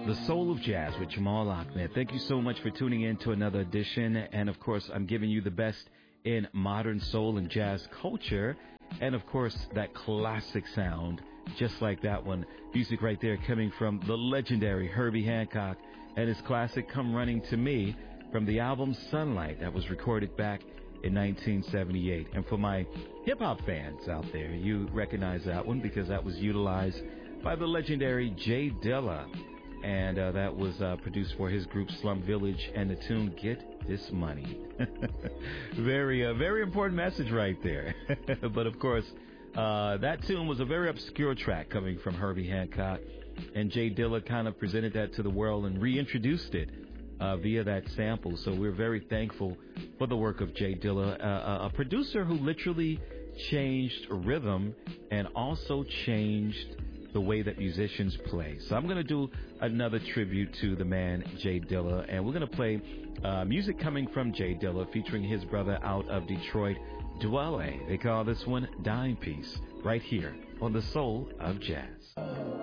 The Soul of Jazz with Jamal Ahmed. Thank you so much for tuning in to another edition. And of course, I'm giving you the best in modern soul and jazz culture. And of course, that classic sound, just like that one. Music right there coming from the legendary Herbie Hancock and his classic Come Running to Me from the album Sunlight that was recorded back in 1978. And for my hip-hop fans out there, you recognize that one because that was utilized by the legendary Jay Dilla. And that was produced for his group Slum Village, and the tune Get This Money. Very important message right there. But of course, that tune was a very obscure track coming from Herbie Hancock, and Jay Dilla kind of presented that to the world and reintroduced it via that sample. So we're very thankful for the work of Jay Dilla, a producer who literally changed rhythm and also changed the way that musicians play. So I'm going to do another tribute to the man Jay Dilla, and we're going to play music coming from Jay Dilla featuring his brother out of Detroit, Dwele. They call this one Dime Piece, right here on The Soul of Jazz.